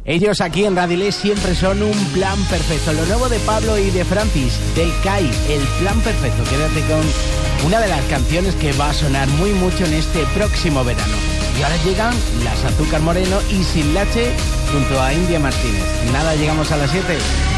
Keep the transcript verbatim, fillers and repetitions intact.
Ellos aquí en Radilés siempre son un plan perfecto. Lo nuevo de Pablo y de Francis, del C A I, el plan perfecto. Quédate con una de las canciones que va a sonar muy mucho en este próximo verano. Y ahora llegan las Azúcar Moreno y Sin Lache junto a India Martínez. Nada, llegamos a las siete.